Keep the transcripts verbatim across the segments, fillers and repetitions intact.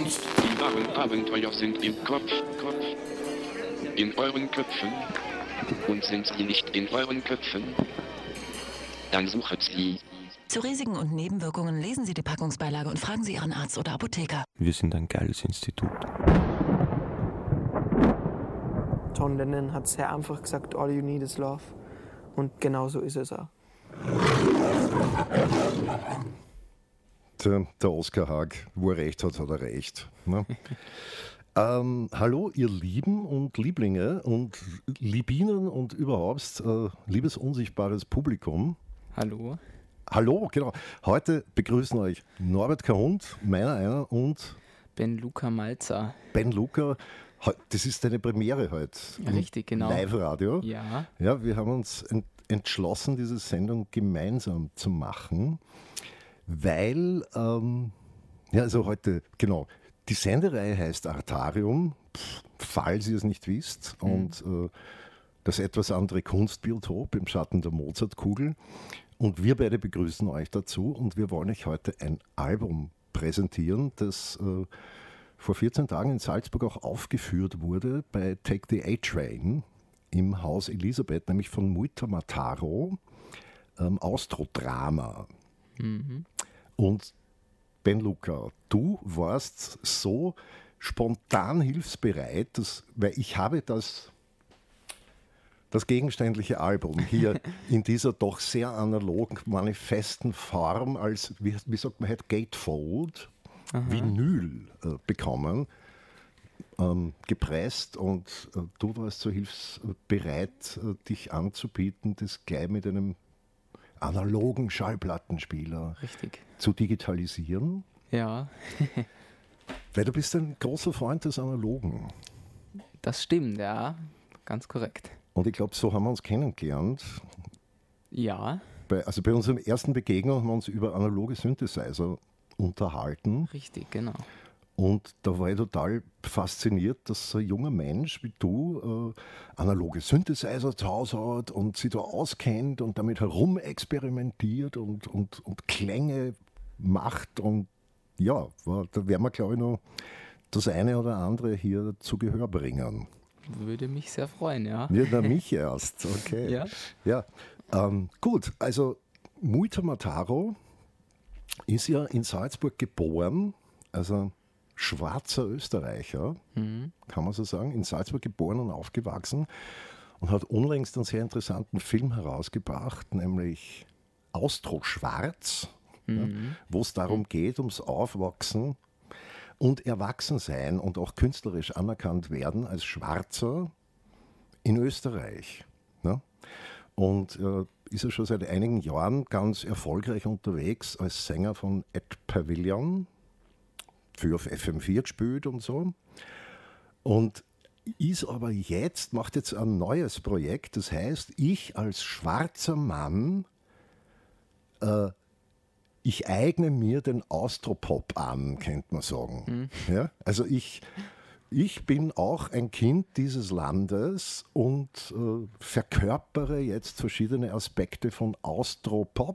Kunst. Die wahren Abenteuer sind im Kopf, Kopf, in euren Köpfen. Und sind sie nicht in euren Köpfen? Dann sucht sie. Zu Risiken und Nebenwirkungen lesen Sie die Packungsbeilage und fragen Sie Ihren Arzt oder Apotheker. Wir sind ein geiles Institut. John Lennon hat sehr einfach gesagt, all you need is love. Und genau so ist es auch. Der, der Oskar Haag, wo er recht hat, hat er recht. Ne? ähm, hallo, ihr Lieben und Lieblinge und Liebinen und überhaupt äh, liebes unsichtbares Publikum. Hallo. Hallo, genau. Heute begrüßen euch Norbert Kahund, meiner einer, und Ben Luca Malzer. Ben Luca. Das ist deine Premiere heute. Richtig, genau. Live-Radio. Ja. Ja, wir haben uns ent- entschlossen, diese Sendung gemeinsam zu machen, weil, ähm, ja, also heute, genau, die Sendereihe heißt Artarium, pff, falls ihr es nicht wisst, mhm. und äh, das etwas andere Kunstbiotop im Schatten der Mozartkugel. Und wir beide begrüßen euch dazu und wir wollen euch heute ein Album präsentieren, das äh, vor vierzehn Tagen in Salzburg auch aufgeführt wurde bei Take the A-Train im Haus Elisabeth, nämlich von Muito Mataro, ähm, Austrodrama. Mhm. Und Ben Luca, du warst so spontan hilfsbereit, dass, weil ich habe das, das gegenständliche Album hier in dieser doch sehr analog manifesten Form als, wie, wie sagt man halt, Gatefold, Aha. Vinyl äh, bekommen, ähm, gepresst, und äh, du warst so hilfsbereit, äh, dich anzubieten, das gleich mit einem analogen Schallplattenspieler Richtig. zu digitalisieren. Ja. Weil du bist ein großer Freund des Analogen. Das stimmt, ja, ganz korrekt. Und ich glaube, so haben wir uns kennengelernt. Ja. Bei, also bei unserer ersten Begegnung haben wir uns über analoge Synthesizer unterhalten. Richtig, genau. Und da war ich total fasziniert, dass so ein junger Mensch wie du äh, analoge Synthesizer zu Hause hat und sich da auskennt und damit herumexperimentiert und, und, und Klänge macht. Und ja, war, da werden wir, glaube ich, noch das eine oder andere hier zu Gehör bringen. Würde mich sehr freuen, ja. Ja, na, mich erst, okay. Ja. Ja, ähm, gut, also Muito Mataro ist ja in Salzburg geboren, also schwarzer Österreicher, mhm. kann man so sagen, in Salzburg geboren und aufgewachsen, und hat unlängst einen sehr interessanten Film herausgebracht, nämlich Austro-Schwarz, mhm. ja, wo es darum geht, ums Aufwachsen und Erwachsensein und auch künstlerisch anerkannt werden als Schwarzer in Österreich. Ja? Und äh, ist er schon seit einigen Jahren ganz erfolgreich unterwegs als Sänger von Ed Pavilion, für auf F M vier gespielt und so. Und ist aber jetzt, macht jetzt ein neues Projekt, das heißt, ich als schwarzer Mann, äh, ich eigne mir den Austropop an, könnte man sagen. Mhm. Ja? Also ich, ich bin auch ein Kind dieses Landes und äh, verkörpere jetzt verschiedene Aspekte von Austropop,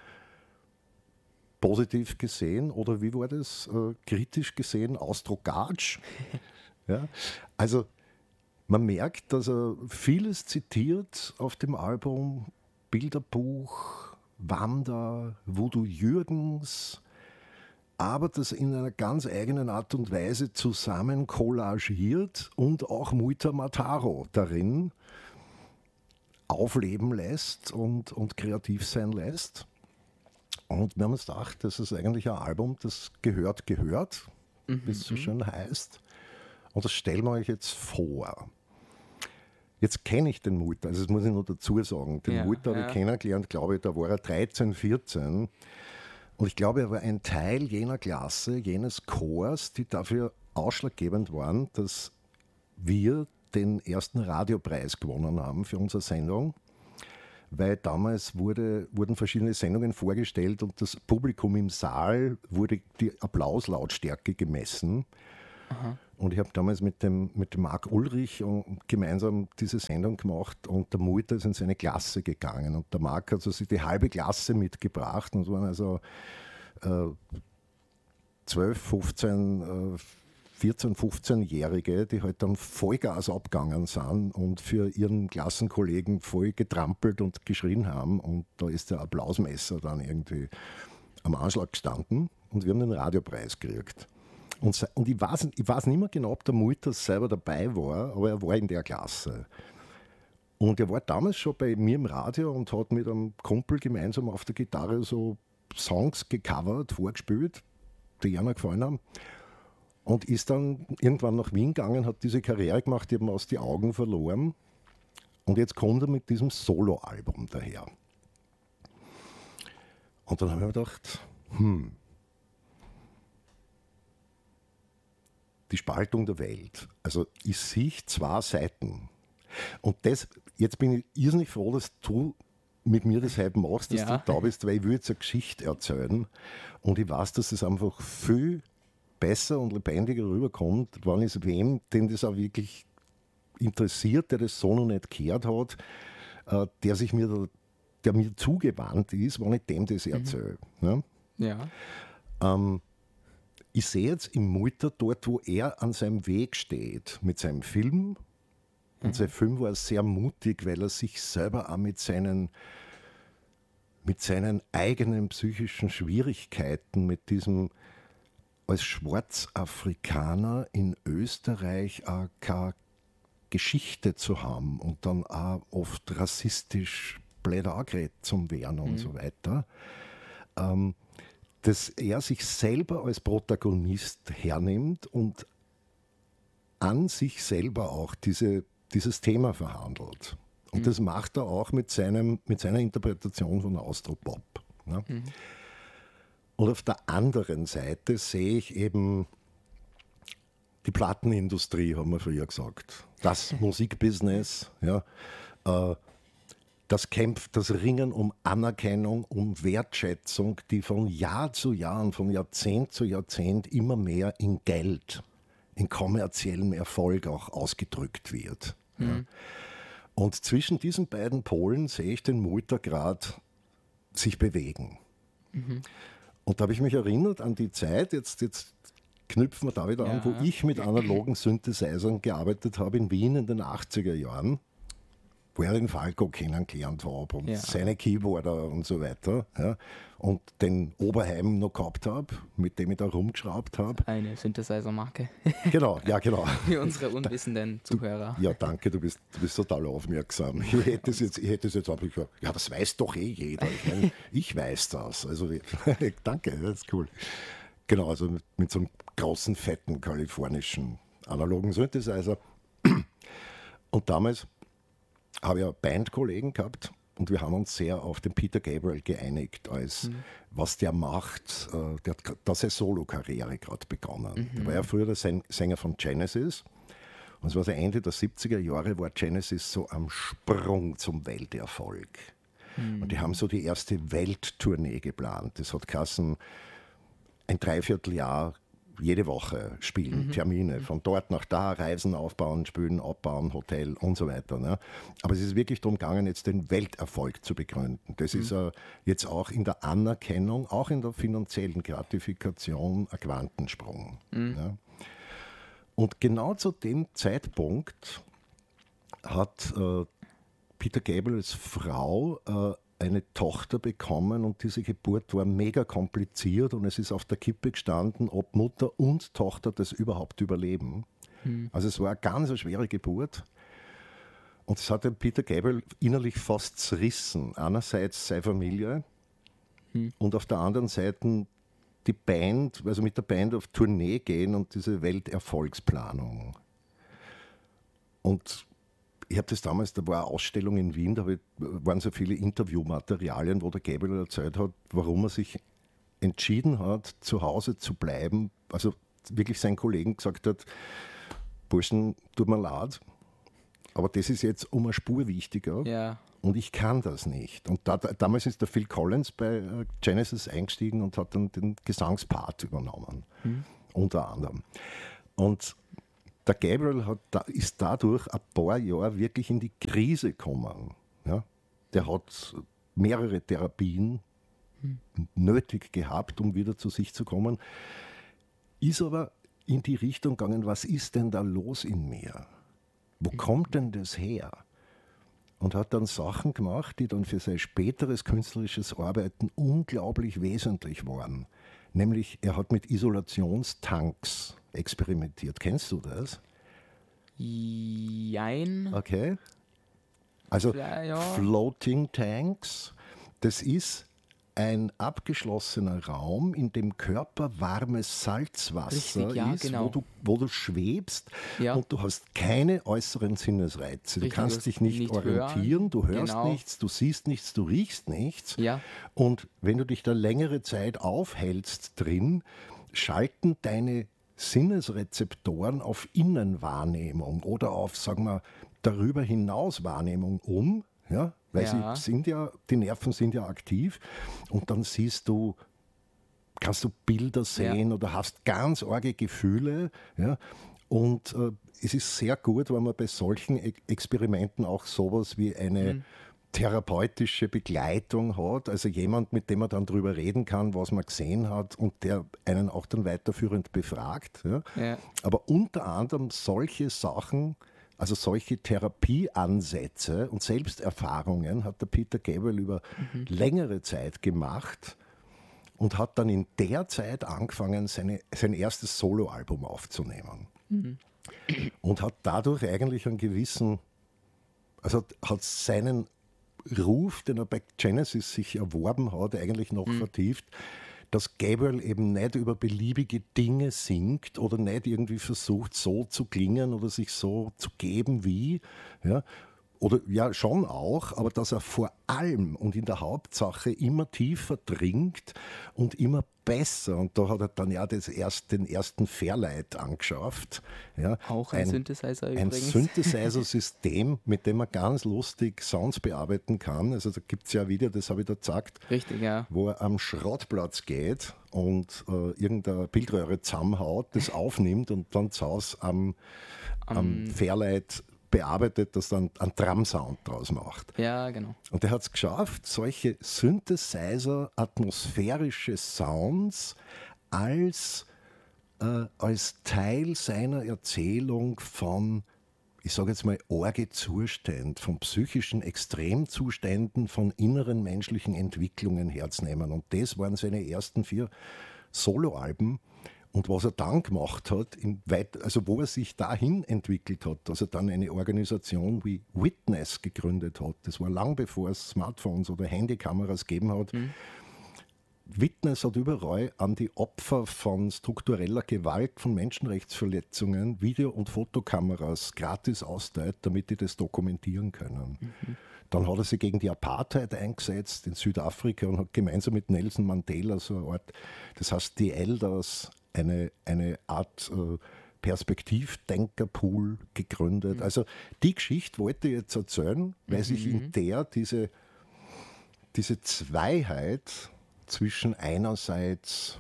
positiv gesehen, oder wie war das, äh, kritisch gesehen, Austrogatsch. Ja? Also man merkt, dass er vieles zitiert auf dem Album, Bilderbuch, Wanda, Voodoo Jürgens, aber das in einer ganz eigenen Art und Weise zusammen collagiert und auch Muito Mataro darin aufleben lässt und, und kreativ sein lässt. Und wir haben uns gedacht, das ist eigentlich ein Album, das gehört, gehört, mhm, wie es so schön heißt. Und das stellen wir euch jetzt vor. Jetzt kenne ich den Muito, also das muss ich noch dazu sagen. Den ja, Muito habe ja. ich kennengelernt, glaube ich, da war er dreizehn, vierzehn. Und ich glaube, er war ein Teil jener Klasse, jenes Chors, die dafür ausschlaggebend waren, dass wir den ersten Radiopreis gewonnen haben für unsere Sendung. Weil damals wurde, wurden verschiedene Sendungen vorgestellt und das Publikum im Saal wurde die Applauslautstärke gemessen. Aha. Und ich habe damals mit dem, mit dem Marc Ulrich gemeinsam diese Sendung gemacht, und der Muito ist in seine Klasse gegangen. Und der Marc hat also sich die halbe Klasse mitgebracht, und es waren also äh, zwölf, fünfzehn, äh, vierzehn-, fünfzehnjährige, die halt dann Vollgas abgegangen sind und für ihren Klassenkollegen voll getrampelt und geschrien haben. Und da ist der Applausmesser dann irgendwie am Anschlag gestanden und wir haben den Radiopreis gekriegt. Und, se- und ich, weiß, ich weiß nicht mehr genau, ob der Multers selber dabei war, aber er war in der Klasse. Und er war damals schon bei mir im Radio und hat mit einem Kumpel gemeinsam auf der Gitarre so Songs gecovert, vorgespielt, die ihm gefallen haben. Und ist dann irgendwann nach Wien gegangen, hat diese Karriere gemacht, die haben aus die Augen verloren. Und jetzt kommt er mit diesem Soloalbum daher. Und dann habe ich mir gedacht, hm, die Spaltung der Welt. Also ich sehe zwei Seiten. Und das, jetzt bin ich irrsinnig froh, dass du mit mir das heute machst, dass Ja. du da bist, weil ich will jetzt eine Geschichte erzählen. Und ich weiß, dass es einfach viel besser und lebendiger rüberkommt, wenn es wem, den das auch wirklich interessiert, der das so noch nicht gehört hat, äh, der sich mir, da, der mir zugewandt ist, wenn ich dem das erzähle. Ja? Ja. Ähm, ich sehe jetzt im Multer dort, wo er an seinem Weg steht, mit seinem Film. Und sein Film war sehr mutig, weil er sich selber auch mit seinen, mit seinen eigenen psychischen Schwierigkeiten, mit diesem als Schwarzafrikaner in Österreich auch keine Geschichte zu haben und dann auch oft rassistisch blöd angeredet zum Werden und so weiter, ähm, dass er sich selber als Protagonist hernimmt und an sich selber auch diese, dieses Thema verhandelt. Und mhm. das macht er auch mit, seinem, mit seiner Interpretation von Austropop. Ne? Mhm. Und auf der anderen Seite sehe ich eben die Plattenindustrie, haben wir früher gesagt. Das Musikbusiness, ja, äh, das kämpft, das Ringen um Anerkennung, um Wertschätzung, die von Jahr zu Jahr, von Jahrzehnt zu Jahrzehnt immer mehr in Geld, in kommerziellem Erfolg auch ausgedrückt wird. Mhm. Ja. Und zwischen diesen beiden Polen sehe ich den Multer gerade sich bewegen. Mhm. Und da habe ich mich erinnert an die Zeit, jetzt, jetzt knüpfen wir da wieder ja. an, wo ich mit analogen Synthesizern gearbeitet habe in Wien in den achtziger Jahren, wo ich den Falco kennengelernt habe und ja. seine Keyboarder und so weiter. Ja, und den Oberheim noch gehabt habe, mit dem ich da rumgeschraubt habe. Eine Synthesizer-Marke. Genau, ja genau. Für unsere unwissenden Zuhörer. Ja, danke, du bist, du bist total aufmerksam. Ich hätte es jetzt, ich hätte es jetzt einfach gesagt, ja, das weiß doch eh jeder. Ich, meine, ich weiß das. Also danke, das ist cool. Genau, also mit, mit so einem großen, fetten kalifornischen analogen Synthesizer. Und damals habe ich ja Bandkollegen gehabt und wir haben uns sehr auf den Peter Gabriel geeinigt, als mhm. was der macht. Äh, der hat da seine Solo-Karriere gerade begonnen. Mhm. Der war ja früher der Sänger von Genesis. Und es war so Ende der siebziger Jahre, war Genesis so am Sprung zum Welterfolg. Mhm. Und die haben so die erste Welttournee geplant. Das hat geheißen, ein Dreivierteljahr jede Woche spielen, mhm. Termine, von dort nach da, Reisen aufbauen, spielen, abbauen, Hotel und so weiter. Ne? Aber es ist wirklich darum gegangen, jetzt den Welterfolg zu begründen. Das mhm. ist uh, jetzt auch in der Anerkennung, auch in der finanziellen Gratifikation ein Quantensprung. Mhm. Ja? Und genau zu dem Zeitpunkt hat uh, Peter Gabriels Frau uh, eine Tochter bekommen und diese Geburt war mega kompliziert und es ist auf der Kippe gestanden, ob Mutter und Tochter das überhaupt überleben. Hm. Also es war eine ganz eine schwere Geburt und es hat den Peter Gabriel innerlich fast zerrissen. Einerseits seine Familie hm. und auf der anderen Seite die Band, also mit der Band auf Tournee gehen und diese Welterfolgsplanung. Und ich habe das damals, da war eine Ausstellung in Wien, da waren so viele Interviewmaterialien, wo der Gabriel erzählt hat, warum er sich entschieden hat, zu Hause zu bleiben. Also wirklich seinen Kollegen gesagt hat, Burschen, tut mir leid, aber das ist jetzt um eine Spur wichtiger ja. und ich kann das nicht. Und da, damals ist der Phil Collins bei Genesis eingestiegen und hat dann den Gesangspart übernommen, hm. unter anderem. Und der Gabriel hat, ist dadurch ein paar Jahre wirklich in die Krise gekommen. Ja? Der hat mehrere Therapien hm. nötig gehabt, um wieder zu sich zu kommen. Ist aber in die Richtung gegangen, was ist denn da los in mir? Wo kommt denn das her? Und hat dann Sachen gemacht, die dann für sein späteres künstlerisches Arbeiten unglaublich wesentlich waren. Nämlich, er hat mit Isolationstanks experimentiert. Kennst du das? Jein. Okay. Also Ja, ja. Floating Tanks, das ist ein abgeschlossener Raum, in dem körperwarmes Salzwasser Richtig, ja, ist, genau. wo, du, wo du schwebst Ja. und du hast keine äußeren Sinnesreize. Du Richtig, kannst du dich nicht, nicht orientieren, hören. du hörst Genau. nichts, du siehst nichts, du riechst nichts. Ja. Und wenn du dich da längere Zeit aufhältst drin, schalten deine Sinnesrezeptoren auf Innenwahrnehmung oder auf, sagen wir, darüber hinaus Wahrnehmung um. Ja, weil Ja. sie sind ja, die Nerven sind ja aktiv und dann siehst du, kannst du Bilder sehen Ja. oder hast ganz arge Gefühle. Ja, und äh, es ist sehr gut, wenn man bei solchen e Experimenten auch sowas wie eine Mhm. therapeutische Begleitung hat, also jemand, mit dem man dann drüber reden kann, was man gesehen hat und der einen auch dann weiterführend befragt. Ja. Ja. Aber unter anderem solche Sachen, also solche Therapieansätze und Selbsterfahrungen hat der Peter Gabriel über längere Zeit gemacht und hat dann in der Zeit angefangen, seine, sein erstes Soloalbum aufzunehmen. Und hat dadurch eigentlich einen gewissen, also hat seinen Ruf, den er bei Genesis sich erworben hat, eigentlich noch vertieft, dass Gabriel eben nicht über beliebige Dinge singt oder nicht irgendwie versucht, so zu klingen oder sich so zu geben wie, ja, oder ja schon auch, aber dass er vor allem und in der Hauptsache immer tiefer dringt und immer besser. Und da hat er dann ja das erst, den ersten Fairlight angeschafft. Ja, Auch ein, Synthesizer ein übrigens. Synthesizer-System, mit dem man ganz lustig Sounds bearbeiten kann. Also da gibt es ja ein Video, das habe ich da gezeigt, Richtig, ja. wo er am Schrottplatz geht und äh, irgendeine Bildröhre zusammenhaut, das aufnimmt und dann zu Hause am, am Fairlight bearbeitet, das dann einen Drum-Sound draus macht. Ja, genau. Und er hat es geschafft, solche Synthesizer, atmosphärische Sounds als, äh, als Teil seiner Erzählung von, ich sage jetzt mal, Orge-Zuständen, von psychischen Extremzuständen, von inneren menschlichen Entwicklungen herzunehmen. Und das waren seine ersten vier Soloalben. Und was er dann gemacht hat, in weit, also wo er sich dahin entwickelt hat, dass er dann eine Organisation wie Witness gegründet hat, das war lang bevor es Smartphones oder Handykameras gegeben hat. Mhm. Witness hat überall an die Opfer von struktureller Gewalt, von Menschenrechtsverletzungen, Video- und Fotokameras gratis austeilt, damit die das dokumentieren können. Mhm. Dann hat er sich gegen die Apartheid eingesetzt in Südafrika und hat gemeinsam mit Nelson Mandela so eine Art, das heißt die Elders, eine, eine Art äh, Perspektivdenkerpool gegründet. Mhm. Also die Geschichte wollte ich jetzt erzählen, weil mhm. sich in der diese, diese Zweiheit zwischen einerseits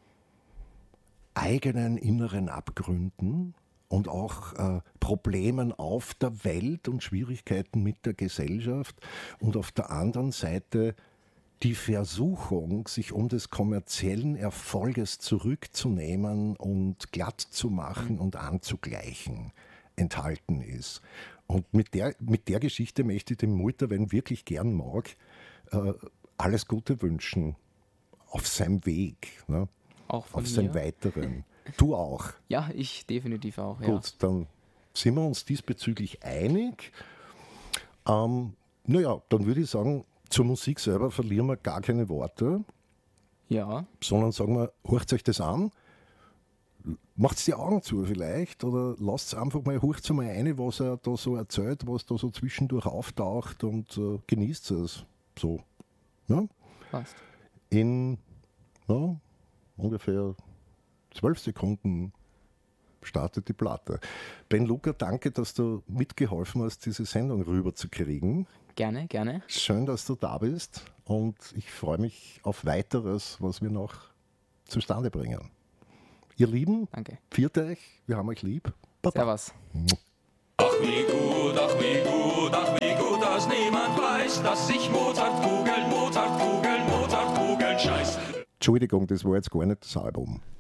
eigenen inneren Abgründen und auch äh, Problemen auf der Welt und Schwierigkeiten mit der Gesellschaft und auf der anderen Seite die Versuchung, sich um des kommerziellen Erfolges zurückzunehmen und glatt zu machen und anzugleichen, enthalten ist. Und mit der, mit der Geschichte möchte ich dem Mulder, wenn wirklich gern mag, äh, alles Gute wünschen auf seinem Weg, ne? Auch von auf seinem mir. Weiteren. Du auch. Ja, ich definitiv auch. Gut, ja. dann sind wir uns diesbezüglich einig. Ähm, naja, dann würde ich sagen, zur Musik selber verlieren wir gar keine Worte, Ja, sondern sagen wir, hört euch das an, macht die Augen zu vielleicht oder lasst einfach mal, hört mal ein, was er da so erzählt, was da so zwischendurch auftaucht und äh, genießt es. So, ja? passt. In ja, ungefähr zwölf Sekunden startet die Platte. Ben Luca, danke, dass du mitgeholfen hast, diese Sendung rüberzukriegen. Gerne, gerne. Schön, dass du da bist und ich freue mich auf weiteres, was wir noch zustande bringen. Ihr Lieben, Danke. pfiat euch, wir haben euch lieb. Baba. Servus. Ach wie gut, ach wie gut, ach wie gut, dass niemand weiß, dass sich Mozart Kugeln, Mozart Kugeln, Mozart Kugeln scheißt. Entschuldigung, das war jetzt gar nicht das Album.